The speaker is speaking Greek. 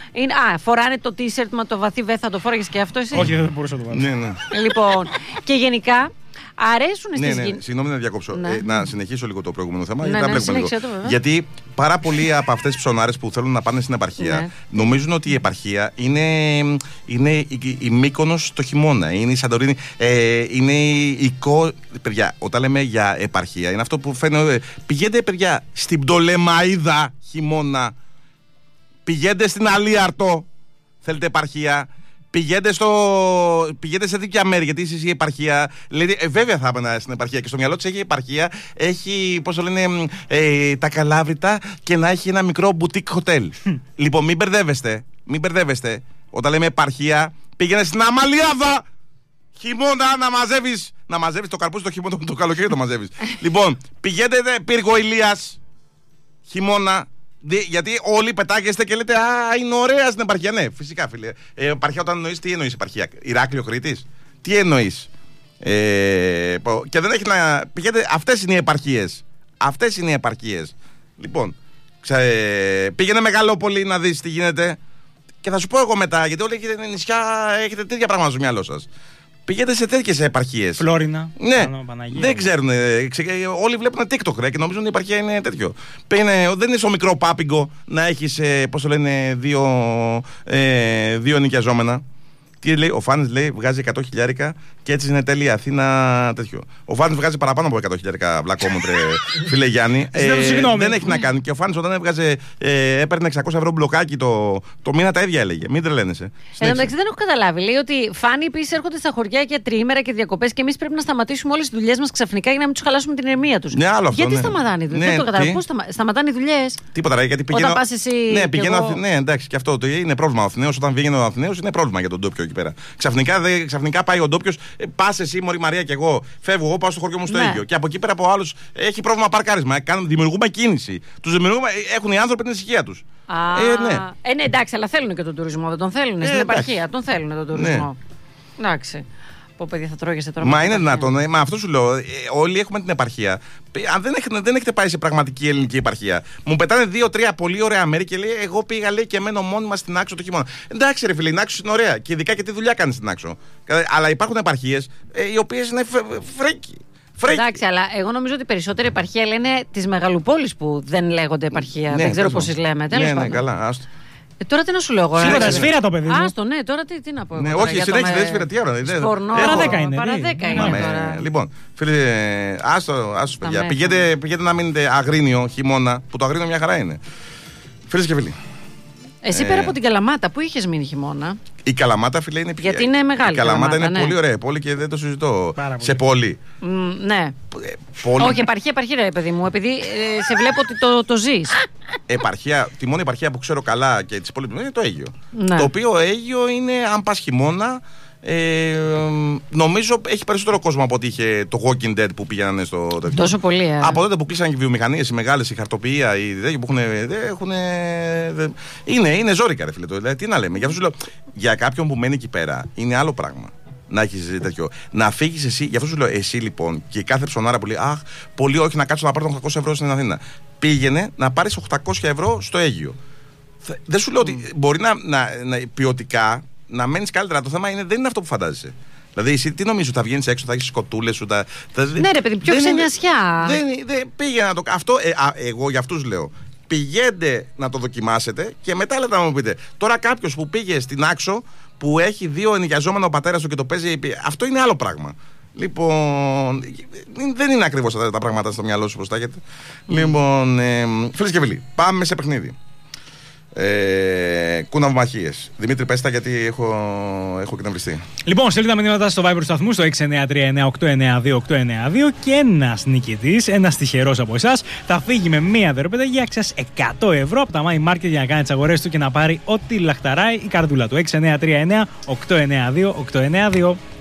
Φοράνε το t-shirt με το βαθύ βέ, θα το φόραγες και αυτό εσύ? Όχι, δεν μπορούσα να το βάλω. Ναι. Λοιπόν, και γενικά αρέσουν στις γυναίκες. Συγγνώμη να διακόψω. Να συνεχίσω λίγο το προηγούμενο θέμα. Γιατί πάρα πολλοί από αυτές τις ψωνάρες που θέλουν να πάνε στην επαρχία νομίζουν ότι η επαρχία είναι η Μύκονος το χειμώνα. Είναι η Σαντορίνη. Είναι η παιδιά, όταν λέμε για επαρχία, είναι αυτό που φαίνεται. Πηγαίνετε, παιδιά, στην Πτολεμαΐδα χειμώνα. Πηγαίνετε στην Αλίαρτο. Θέλετε επαρχία. Πηγαίνετε σε τέτοια μέρη, γιατί εσείς η επαρχία. Λέτε, βέβαια θα πάμε στην επαρχία και στο μυαλό της έχει η επαρχία. Έχει, πώς το λένε, τα Καλάβρητα και να έχει ένα μικρό μπουτίκ χοτέλ. Λοιπόν, μην μπερδεύεστε. Όταν λέμε επαρχία, πήγαινε στην Αμαλιάδα χειμώνα να μαζεύεις το καρπούζι το χειμώνα, το καλοκαίρι το μαζεύεις. Λοιπόν, πηγαίνετε Πύργο Ηλίας χειμώνα. Γιατί όλοι πετάγεστε και λέτε είναι ωραία στην επαρχία. Ναι, φυσικά, φίλε. Επαρχία, όταν εννοείς, τι εννοείς επαρχία? Ηράκλειο, Κρήτης? Τι εννοείς? Και δεν έχει να. Πηγαίνετε, αυτές είναι οι επαρχίες. Λοιπόν, πήγαινε Μεγαλόπολη να δεις τι γίνεται. Και θα σου πω εγώ μετά, γιατί όλοι έχετε νησιά, έχετε τέτοια πράγματα στο μυαλό σας. Πηγαίνετε σε τέτοιες επαρχίες. Φλόρινα. Ναι, δεν ξέρουν. Όλοι βλέπουν TikTok και νομίζουν ότι η επαρχία είναι τέτοιο. Δεν είναι στο μικρό Πάπιγκο να έχεις, πώς το λένε, δύο ενοικιαζόμενα. Τι λέει, ο Φάνης λέει βγάζει 100.000 και έτσι είναι τέλεια Αθήνα τέτοιο. Ο Φάνης βγάζει παραπάνω από 100.000 βλακόμουτρε, φίλε Γιάννη. Δεν έχει να κάνει. Και ο Φάνης όταν έπαιρνε 600 ευρώ μπλοκάκι το μήνα τα ίδια έλεγε. Μην τρελαίνεσαι. Εντάξει, δεν έχω καταλάβει. Λέει ότι Φάνη επίσης έρχονται στα χωριά για τριήμερα και διακοπές και εμείς πρέπει να σταματήσουμε όλες τις δουλειές μας ξαφνικά για να μην τους χαλάσουμε την ηρεμία τους. Ναι, άλλο αυτό. Γιατί σταματάνε οι δουλειές? Δεν το καταλαβαίνω. Πώς σταματάνε οι δουλειές? Τίποτα, γιατί πηγαίνω. Όταν πας εσύ. Ναι, πηγαίνω. Ναι, εντάξει, και αυτό είναι πρόβλημα. Ο Αθηναίος, όταν βγαίνει ο Αθηναίος, είναι πρόβλημα για τον ντόπιο εκεί πέρα. Ξαφνικά πάει ο ντόπιος, πας εσύ, Μωρή Μαρία και εγώ, φεύγω, εγώ πάω στο χωριό μου στο Αίγιο. Και από εκεί πέρα από άλλους έχει πρόβλημα παρκάρισμα. Δημιουργούμε κίνηση. Έχουν οι άνθρωποι την ησυχία τους. Ναι, εντάξει, αλλά θέλουν και τον τουρισμό. Δεν τον θέλουν στην επαρχία. Τον θέλουν τον τουρισμό. Εντάξει. Πω, παιδιά, θα τρώγεσαι τώρα. Μα είναι δυνατόν. Μα αυτό σου λέω. Όλοι έχουμε την επαρχία. Αν δεν έχετε πάει σε πραγματική ελληνική επαρχία, μου πετάνε 2-3 πολύ ωραία μέρη και λέει: εγώ πήγα, λέει, και μένω μόνιμα στην Άξο το χειμώνα. Εντάξει, ρε φίλε, η Άξο είναι ωραία. Και ειδικά και τι δουλειά κάνει στην Άξο. Αλλά υπάρχουν επαρχίες οι οποίες είναι φρέκι. Εντάξει, αλλά εγώ νομίζω ότι περισσότερη επαρχία λένε τις μεγαλοπόλεις που δεν λέγονται επαρχία. Δεν ξέρω πώς τις λέμε. Ναι, καλά, άστο. Τώρα τι να σου λέω εγώ. Σφύρα το παιδί. Άστο, ναι, τώρα τι να πω. Ναι, όχι, συνέχισε, δεν σφύρα, τι ώρα. Παρά 10 είναι. Παρά 10 είναι τώρα. Λοιπόν, φίλε, άστο παιδιά. Πηγαίνετε να μείνετε Αγρίνιο χειμώνα, που το Αγρίνιο μια χαρά είναι. Φίλες και φίλοι. Εσύ πέρα από την Καλαμάτα, πού είχες μείνει χειμώνα? Η Καλαμάτα, φίλε, είναι γιατί είναι μεγάλη. Η Καλαμάτα είναι πολύ ωραία πόλη και δεν το συζητώ. Σε πόλη. Ναι. Όχι, επαρχία, ρε παιδί μου, επειδή σε βλέπω ότι το ζεις. Τη μόνη επαρχία που ξέρω καλά και της πόλης είναι το Αίγιο. Το οποίο Αίγιο είναι, αν πας χειμώνα, νομίζω έχει περισσότερο κόσμο από ότι είχε το Walking Dead που πήγαιναν στο τέτοιο. Τόσο πολύ. Από τότε που κλείσαν οι βιομηχανίες, οι μεγάλες, η χαρτοποιία, οι τέτοιοι που έχουν. Είναι ζόρικα, ρε φίλε. Δηλαδή, τι να λέμε. Για κάποιον που μένει εκεί πέρα είναι άλλο πράγμα. Να έχεις τέτοιο. Να φύγεις εσύ, γι' αυτό σου λέω, εσύ λοιπόν, και κάθε ψωνάρα που λέει: αχ, πολύ όχι, να κάτσω να πάρω 800 ευρώ στην Αθήνα. Πήγαινε να πάρεις 800 ευρώ στο Αίγιο. Δεν σου λέω ότι μπορεί να ποιοτικά να μένεις καλύτερα. Το θέμα δεν είναι αυτό που φαντάζεσαι. Δηλαδή, εσύ τι νομίζεις, θα βγαίνεις έξω, θα έχεις σκοτούλες σου. Ναι, ρε παιδί, πιο ξενιασιά. Πήγαινε να το κάνω. Εγώ για αυτούς λέω. Πηγαίνετε να το δοκιμάσετε και μετά λέτε να μου πείτε. Τώρα κάποιος που πήγε στην Άξο, που έχει 2 ενοικιαζόμενα ο πατέρας του και το παίζει, αυτό είναι άλλο πράγμα. Λοιπόν, δεν είναι ακριβώς τα πράγματα στο μυαλό σου όπως τα έχετε. Λοιπόν, φίλες και φίλοι, πάμε σε παιχνίδι. Κουναυμαχίες. Δημήτρη, πες τα, γιατί έχω εκνευριστεί. Λοιπόν, στείλτε τα μηνύματα στο Viber του σταθμού στο 693-9892-892 και ένας νικητής, ένας τυχερός από εσάς, θα φύγει με μία δωρεπιταγή αξίας 100 ευρώ από τα My Market για να κάνει τις αγορές του και να πάρει ό,τι λαχταράει η καρδούλα του. 693-9892-892.